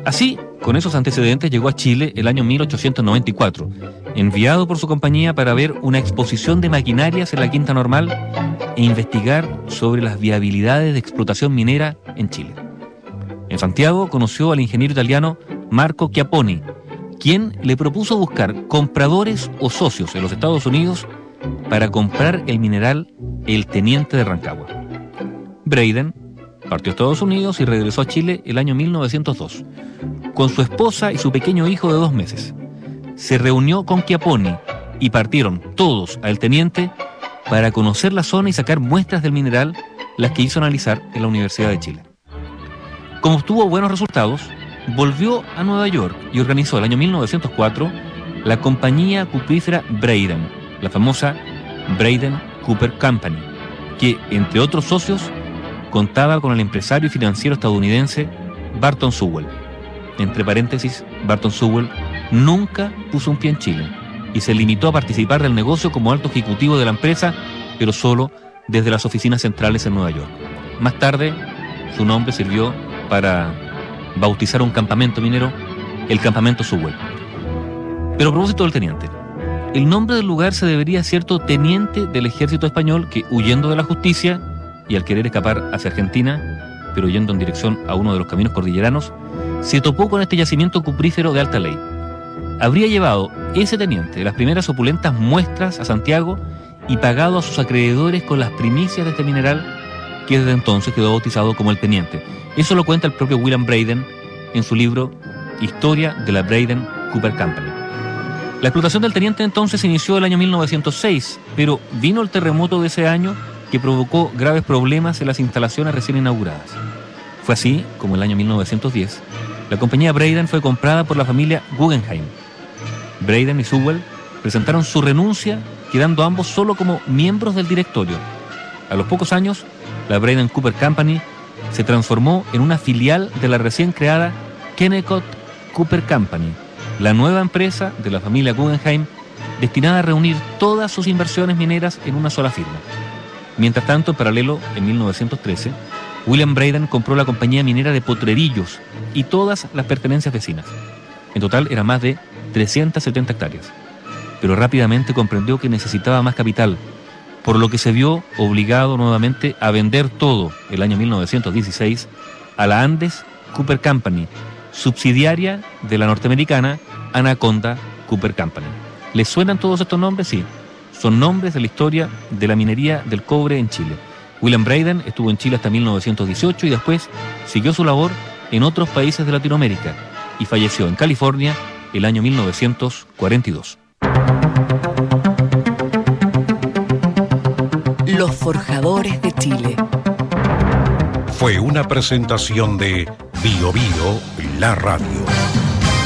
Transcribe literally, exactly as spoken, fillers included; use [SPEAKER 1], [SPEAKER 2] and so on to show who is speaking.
[SPEAKER 1] Así, con esos antecedentes, llegó a Chile el año mil ochocientos noventa y cuatro, enviado por su compañía para ver una exposición de maquinarias en la Quinta Normal e investigar sobre las viabilidades de explotación minera en Chile. En Santiago conoció al ingeniero italiano Marco Chiapponi, quien le propuso buscar compradores o socios en los Estados Unidos para comprar el mineral El Teniente de Rancagua. Breiden partió a Estados Unidos y regresó a Chile el año mil novecientos dos, con su esposa y su pequeño hijo de dos meses. Se reunió con Chiapponi y partieron todos a El Teniente para conocer la zona y sacar muestras del mineral, las que hizo analizar en la Universidad de Chile. Como obtuvo buenos resultados, volvió a Nueva York y organizó el año mil novecientos cuatro la compañía cuprífera Breiden, la famosa Breiden Cooper Company, que, entre otros socios, contaba con el empresario y financiero estadounidense Barton Sewell. Entre paréntesis, Barton Sewell nunca puso un pie en Chile y se limitó a participar del negocio como alto ejecutivo de la empresa, pero solo desde las oficinas centrales en Nueva York. Más tarde, su nombre sirvió para bautizar un campamento minero, el Campamento Sewell. Pero a propósito del teniente, el nombre del lugar se debería a cierto teniente del ejército español que, huyendo de la justicia y al querer escapar hacia Argentina, pero yendo en dirección a uno de los caminos cordilleranos, se topó con este yacimiento cuprífero de alta ley. Habría llevado ese teniente las primeras opulentas muestras a Santiago y pagado a sus acreedores con las primicias de este mineral, que desde entonces quedó bautizado como el Teniente. Eso lo cuenta el propio William Breiden en su libro Historia de la Breiden Cooper Company. La explotación del Teniente entonces inició el año mil novecientos seis, pero vino el terremoto de ese año que provocó graves problemas en las instalaciones recién inauguradas. Fue así como en el año mil novecientos diez, la compañía Breiden fue comprada por la familia Guggenheim. Breiden y Sewell presentaron su renuncia, quedando ambos solo como miembros del directorio. A los pocos años, la Breiden Cooper Company se transformó en una filial de la recién creada Kennecott Cooper Company, la nueva empresa de la familia Guggenheim destinada a reunir todas sus inversiones mineras en una sola firma. Mientras tanto, en paralelo, en mil novecientos trece, William Breiden compró la compañía minera de Potrerillos y todas las pertenencias vecinas. En total eran más de trescientas setenta hectáreas. Pero rápidamente comprendió que necesitaba más capital, por lo que se vio obligado nuevamente a vender todo el año mil novecientos dieciséis a la Andes Cooper Company, subsidiaria de la norteamericana Anaconda Cooper Company. ¿Les suenan todos estos nombres? Sí. Son nombres de la historia de la minería del cobre en Chile. William Breiden estuvo en Chile hasta mil novecientos dieciocho y después siguió su labor en otros países de Latinoamérica y falleció en California el año mil novecientos cuarenta y dos.
[SPEAKER 2] Los Forjadores de Chile.
[SPEAKER 3] Fue una presentación de Bio Bio, la radio.